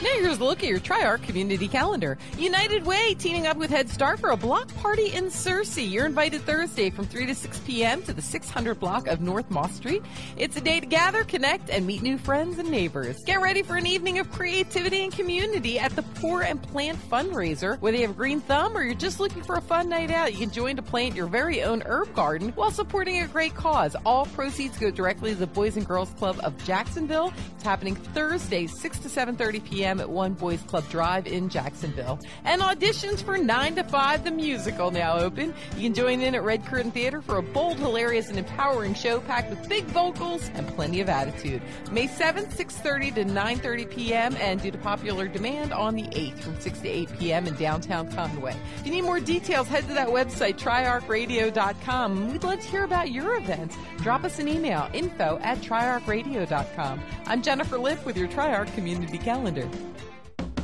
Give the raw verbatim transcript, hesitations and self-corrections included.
Now here's a look at your Tri-Arc community calendar. United Way teaming up with Head Start for a block party in Searcy. You're invited Thursday from three to six p.m. to the six hundred block of North Moss Street. It's a day to gather, connect, and meet new friends and neighbors. Get ready for an evening of creativity and community at the Pour and Plant fundraiser. Whether you have a green thumb or you're just looking for a fun night out, you can join to plant your very own herb garden while supporting a great cause. All proceeds go directly to the Boys and Girls Club of Jacksonville. It's happening Thursday, six to seven thirty p.m. at One Boys Club Drive in Jacksonville. And auditions for nine to five, the musical, now open. You can join in at Red Curtain Theater for a bold, hilarious, and empowering show packed with big vocals and plenty of attitude. May seventh, six thirty to nine thirty p.m. and due to popular demand on the eighth from six to eight p.m. in downtown Conway. If you need more details, head to that website, tri arc radio dot com. We'd love to hear about your events. Drop us an email, info at tri arc radio dot com. I'm Jennifer Lipp with your Tri-Arc Community Calendar.